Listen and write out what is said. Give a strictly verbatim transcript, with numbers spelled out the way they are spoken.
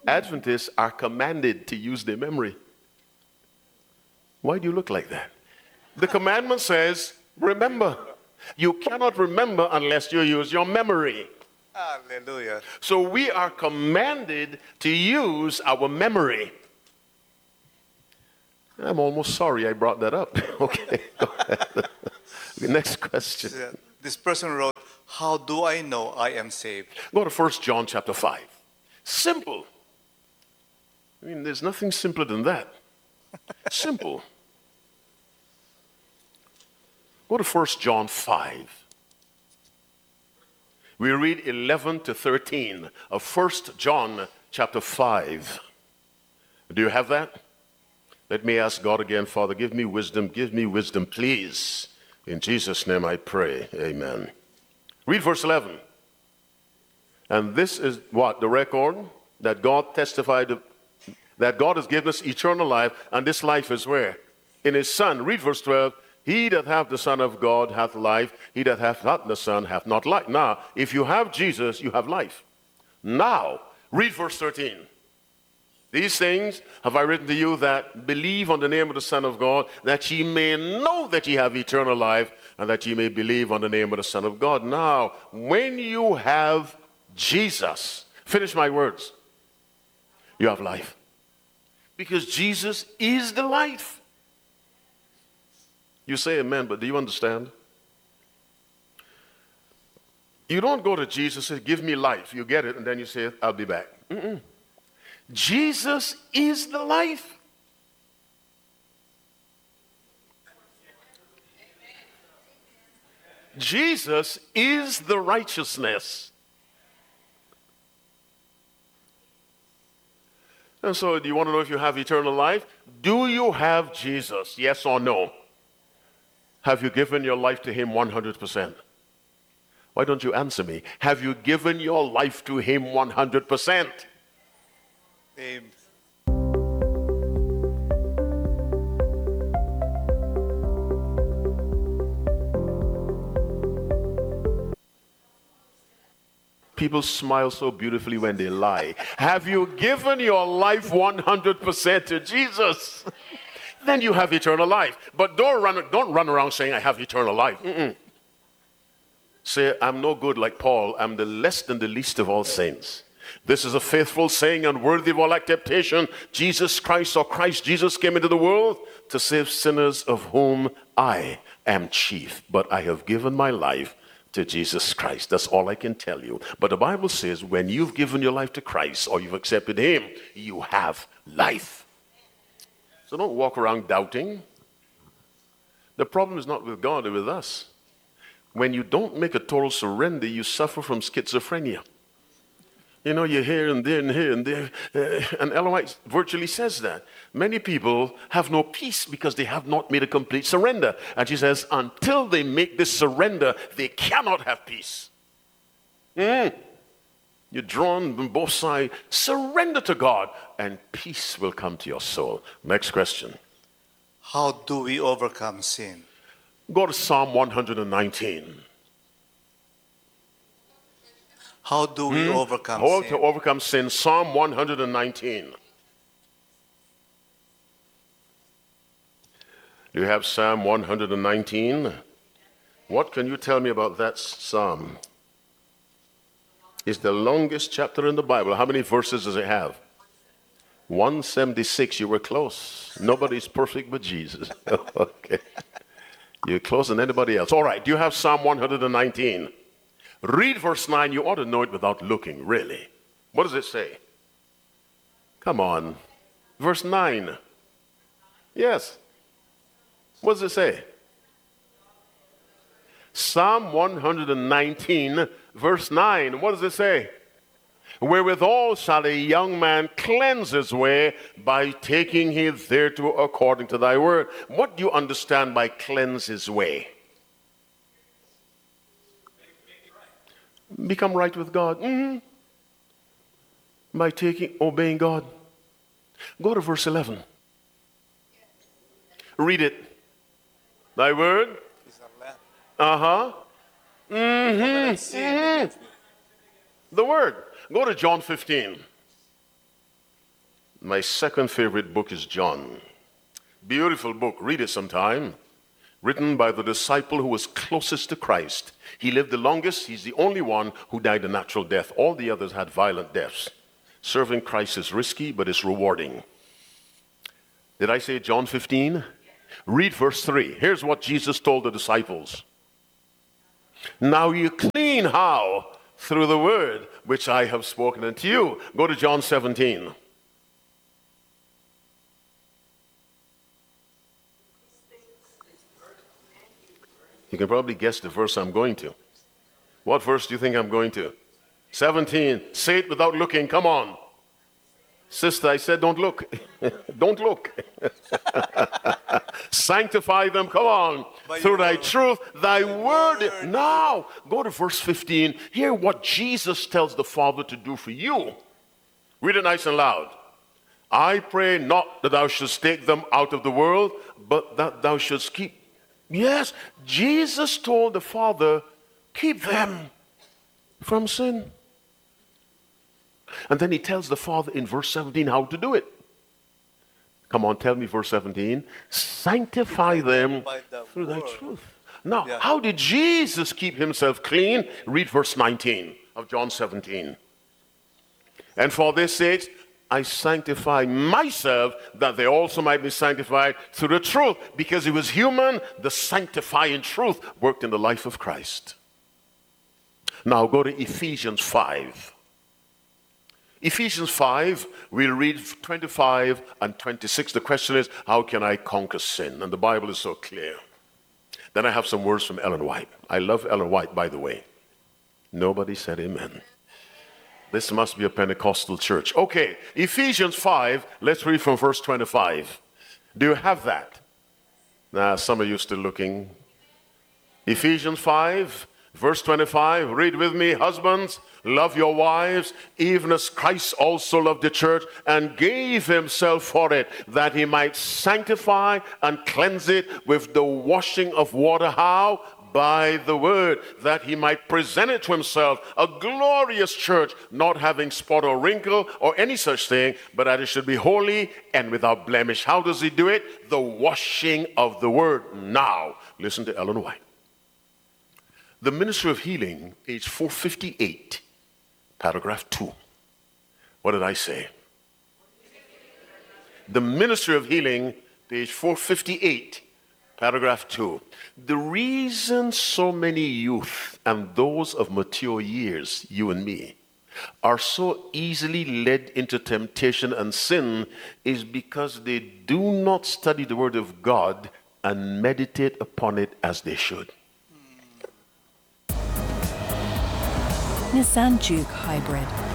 Adventists are commanded to use their memory. Why do you look like that? The commandment says, remember. You cannot remember unless you use your memory. Hallelujah. So we are commanded to use our memory. I'm almost sorry I brought that up. Okay, go ahead. The next question. This person wrote, how do I know I am saved? Go to First John chapter five. Simple. I mean, there's nothing simpler than that. Simple. Go to First John five. We read eleven to thirteen of First John chapter five. Do you have that? Let me ask God again, Father, give me wisdom, give me wisdom, please. In Jesus' name I pray, amen. Read verse eleven. And this is what? The record that God testified that God has given us eternal life, and this life is where? In his Son. Read verse twelve. He that hath the Son of God hath life. He that hath not the Son hath not life. Now, if you have Jesus, you have life. Now, read verse thirteen. These things have I written to you that believe on the name of the Son of God, that ye may know that ye have eternal life, and that ye may believe on the name of the Son of God. Now, when you have Jesus, finish my words, you have life. Because Jesus is the life. You say amen, but do you understand? You don't go to Jesus and say, give me life. You get it, and then you say, I'll be back. Mm-mm. Jesus is the life. Jesus is the righteousness. And so, do you want to know if you have eternal life? Do you have Jesus? Yes or no? Have you given your life to him one hundred percent? Why don't you answer me? Have you given your life to him one hundred percent? Amen. People smile so beautifully when they lie. Have you given your life one hundred percent to Jesus? Then you have eternal life. But don't run, don't run around saying, I have eternal life. Mm-mm. Say, I'm no good like Paul. I'm the less than the least of all saints. This is a faithful saying and worthy of all acceptation. Jesus Christ, or Christ Jesus, came into the world to save sinners, of whom I am chief. But I have given my life to Jesus Christ. That's all I can tell you. But the Bible says when you've given your life to Christ, or you've accepted him, you have life. So don't walk around doubting. The problem is not with God, it's with us. When you don't make a total surrender, you suffer from schizophrenia. You know, you're here and there and here and there. Uh, and Ellen White virtually says that. Many people have no peace because they have not made a complete surrender. And she says, until they make this surrender, they cannot have peace. Mm. You're drawn on both sides. Surrender to God, and peace will come to your soul. Next question. How do we overcome sin? Go to Psalm one nineteen. How do we hmm? overcome How sin? to overcome sin. Psalm one nineteen. Do you have Psalm one nineteen? What can you tell me about that psalm? It's the longest chapter in the Bible. How many verses does it have? one seventy-six. You were close. Nobody's perfect but Jesus. Okay. You're closer than anybody else. All right. Do you have Psalm one nineteen? Read verse nine. You ought to know it without looking, really. What does it say? Come on. Verse nine. Yes. What does it say? Psalm one nineteen, verse nine. What does it say? Wherewithal shall a young man cleanse his way, by taking heed thereto according to thy word. What do you understand by cleanse his way? Become right with God. Mm-hmm. By taking, obeying God. Go to verse eleven. Read it. Thy word. Uh-huh. Mm-hmm. Mm-hmm. The word. Go to John fifteen. My second favorite book is John. Beautiful book. Read it sometime. Written by the disciple who was closest to Christ. He lived the longest. He's the only one who died a natural death. All the others had violent deaths. Serving Christ is risky, but it's rewarding. Did I say John fifteen? Read verse three. Here's what Jesus told the disciples. Now you clean how? Through the word which I have spoken unto you. Go to John seventeen. You can probably guess the verse I'm going to. What verse do you think I'm going to? seventeen. Say it without looking. Come on. Sister, I said don't look. Don't look. Sanctify them. Come on. By Through thy word. truth, thy word. word. Now, go to verse fifteen. Hear what Jesus tells the Father to do for you. Read it nice and loud. I pray not that thou shouldst take them out of the world, but that thou shouldst keep. Yes, Jesus told the Father, keep them from sin. And then he tells the Father in verse seventeen how to do it. Come on, tell me verse seventeen. Sanctify them By the through thy word. truth. Now, Yeah. how did Jesus keep himself clean? Read verse nineteen of John seventeen. And for this sake, I sanctify myself that they also might be sanctified through the truth. Because he was human, the sanctifying truth worked in the life of Christ. Now go to Ephesians five. Ephesians five, we'll read twenty-five and twenty-six. The question is, how can I conquer sin? And the Bible is so clear. Then I have some words from Ellen White. I love Ellen White, by the way. Nobody said amen. This must be a Pentecostal church. Okay, Ephesians five, let's read from verse twenty-five. Do you have that? Now, some of you still looking. Ephesians five, verse twenty-five, read with me. Husbands, love your wives, even as Christ also loved the church and gave himself for it, that he might sanctify and cleanse it with the washing of water. How? By the word, that he might present it to himself a glorious church, not having spot or wrinkle or any such thing, but that it should be holy and without blemish. How does he do it? The washing of the word. Now, listen to Ellen White. The Ministry of Healing, page four fifty-eight, paragraph two. What did I say? The Ministry of Healing, page four fifty-eight, paragraph two. The reason so many youth and those of mature years, you and me, are so easily led into temptation and sin is because they do not study the Word of God and meditate upon it as they should. Nissan Juke Hybrid.